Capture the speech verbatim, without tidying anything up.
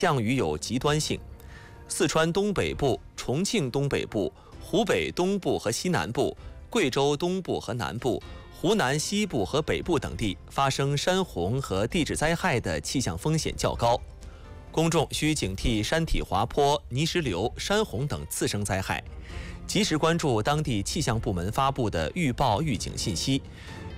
降雨有极端性。四川东北部、重庆东北部、湖北东部和西南部、贵州东部和南部、湖南西部和北部等地发生山洪和地质灾害的气象风险较高，公众需警惕山体滑坡、泥石流、山洪等次生灾害，及时关注当地气象部门发布的预报预警信息，